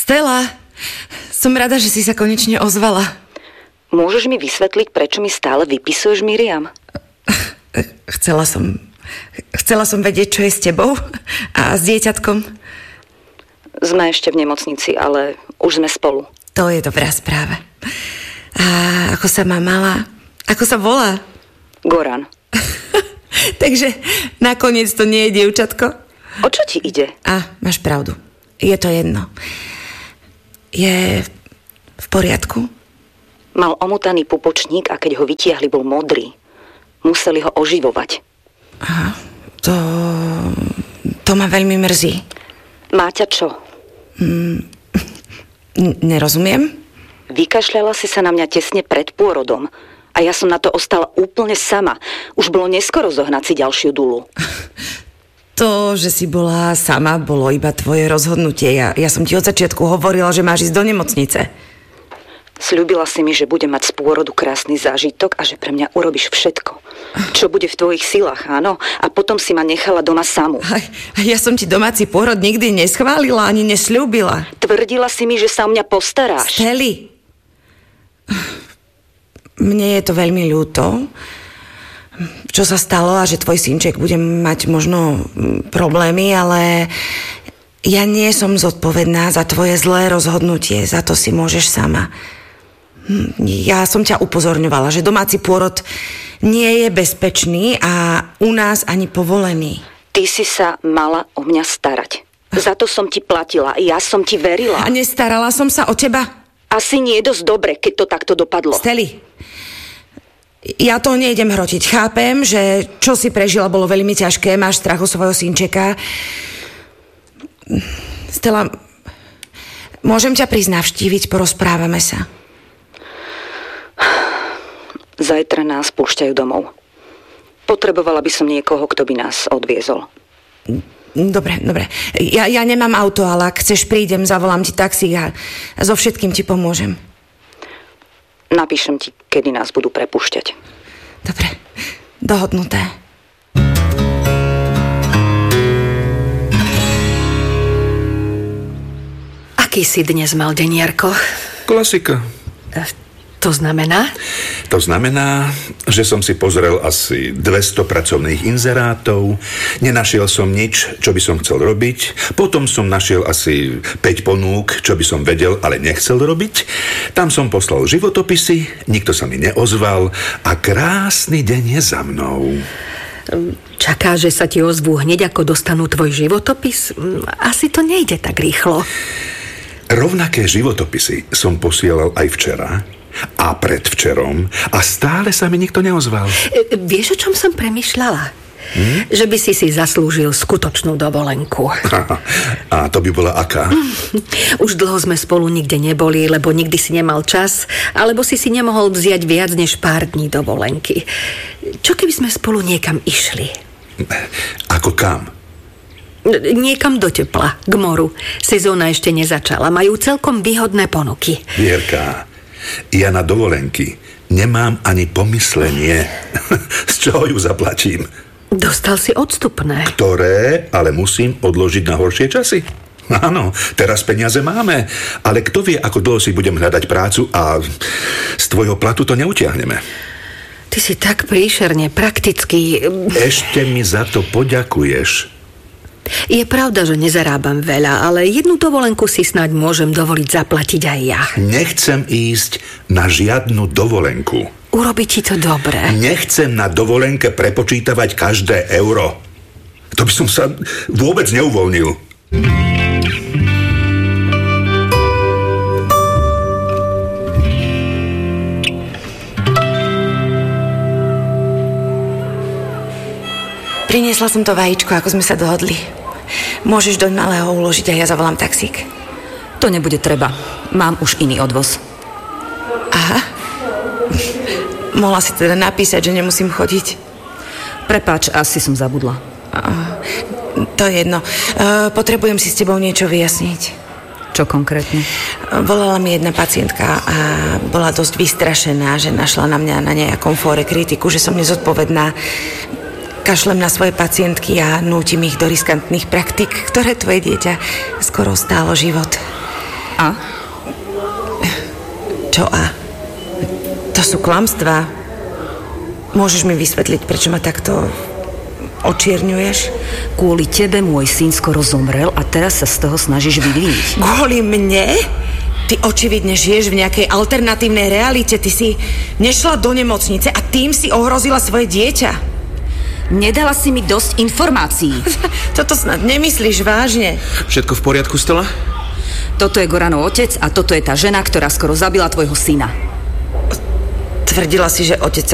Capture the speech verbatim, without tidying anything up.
Stella, som rada, že si sa konečne ozvala. Môžeš mi vysvetliť, prečo mi stále vypisuješ, Miriam? Chcela som... Chcela som vedieť, čo je s tebou a s dieťatkom. Sme ešte v nemocnici, ale už sme spolu. To je dobrá správa. A ako sa má mala? Ako sa volá? Goran. Takže nakoniec to nie je dievčatko? O čo ti ide? A, máš pravdu. Je to jedno. Je v poriadku? Mal omotaný pupočník a keď ho vytiahli, bol modrý. Museli ho oživovať. Aha, to... To ma veľmi mrzí. Máťa čo? Mm, n- nerozumiem. Vykašľala si sa na mňa tesne pred pôrodom a ja som na to ostala úplne sama. Už bolo neskoro zohnať si ďalšiu dulu. To, že si bola sama, bolo iba tvoje rozhodnutie. Ja, ja som ti od začiatku hovorila, že máš ísť do nemocnice. Sľúbila si mi, že budem mať z pôrodu krásny zážitok a že pre mňa urobíš všetko, čo bude v tvojich silách, áno? A potom si ma nechala doma samú. A ja som ti domáci pôrod nikdy neschválila, ani nesľúbila. Tvrdila si mi, že sa o mňa postaráš. Steli, mne je to veľmi ľúto, čo sa stalo a že tvoj synček bude mať možno problémy, ale ja nie som zodpovedná za tvoje zlé rozhodnutie, za to si môžeš sama. Ja som ťa upozorňovala, že domáci pôrod nie je bezpečný a u nás ani povolený. Ty si sa mala o mňa starať. Za to som ti platila, ja som ti verila. A nestarala som sa o teba? Asi nie je dosť dobre, keď to takto dopadlo. Steli, ja to nejdem hrotiť. Chápem, že čo si prežila, bolo veľmi ťažké, máš strach o svojho synčeka. Stella, môžem ťa prísť navštíviť, porozprávame sa. Zajtra nás púšťajú domov. Potrebovala by som niekoho, kto by nás odviezol. Dobre, dobre. Ja, ja nemám auto, ale ak chceš, prídem, zavolám ti taxík a so všetkým ti pomôžem. Napíšem ti, kedy nás budú prepúšťať. Dobre, dohodnuté. Aký si dnes mal deň, Jarko? Klasika. To znamená? To znamená, že som si pozrel asi dvesto pracovných inzerátov, nenašiel som nič, čo by som chcel robiť, potom som našiel asi päť ponúk, čo by som vedel, ale nechcel robiť, tam som poslal životopisy, nikto sa mi neozval a krásny deň je za mnou. Čaká, že sa ti ozvú hneď, ako dostanú tvoj životopis? Asi to nejde tak rýchlo. Rovnaké životopisy som posielal aj včera a predvčerom a stále sa mi nikto neozval. E, vieš, o čom som premýšľala? Hm? Že by si si zaslúžil skutočnú dovolenku. A to by bola aká? Už dlho sme spolu nikde neboli, lebo nikdy si nemal čas, alebo si si nemohol vziať viac než pár dní dovolenky. Čo keby sme spolu niekam išli? Ako kam? Niekam do tepla, k moru. Sezóna ešte nezačala, majú celkom výhodné ponuky. Vierka, ja na dovolenky nemám ani pomyslenie. Z čoho ju zaplatím? Dostal si odstupné. Ktoré ale musím odložiť na horšie časy. Áno, teraz peniaze máme, ale kto vie, ako dlho si budem hľadať prácu a z tvojho platu to neutiahneme. Ty si tak príšerne praktický. Ešte mi za to poďakuješ. Je pravda, že nezarábam veľa, ale jednu dovolenku si snáď môžem dovoliť zaplatiť aj ja. Nechcem ísť na žiadnu dovolenku. Urobí ti to dobre. Nechcem na dovolenke prepočítavať každé euro. To by som sa vôbec neuvoľnil. Priniesla som to vajíčko, ako sme sa dohodli. Môžeš doň malého uložiť a ja zavolám taxík. To nebude treba. Mám už iný odvoz. Aha. Mohla si teda napísať, že nemusím chodiť. Prepáč, asi som zabudla. Uh, to je jedno. Uh, potrebujem si s tebou niečo vyjasniť. Čo konkrétne? Uh, volala mi jedna pacientka a bola dosť vystrašená, že našla na mňa na nejakom fóre kritiku, že som nezodpovedná. Kašlem na svoje pacientky a nútim ich do riskantných praktík, ktoré tvoje dieťa skoro stálo život. A? Čo a? To sú klamstvá. Môžeš mi vysvetliť, prečo ma takto očierňuješ? Kvôli tebe môj syn skoro zomrel a teraz sa z toho snažíš vyviniť. Kvôli mne? Ty očividne žiješ v nejakej alternatívnej realite. Ty si nešla do nemocnice a tým si ohrozila svoje dieťa. Nedala si mi dosť informácií. Toto snad nemyslíš vážne. Všetko v poriadku, Stella? Toto je Goranov otec a toto je tá žena, ktorá skoro zabila tvojho syna. Tvrdila si, že otec